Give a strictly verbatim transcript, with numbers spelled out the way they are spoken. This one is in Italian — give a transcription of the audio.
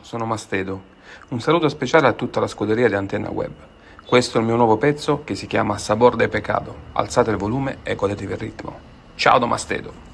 sono Mastedo. Un saluto speciale a tutta la scuderia di Antenna Web. Questo è il mio nuovo pezzo che si chiama Sabor de Pecado. Alzate il volume e godetevi il ritmo. Ciao da Mastedo!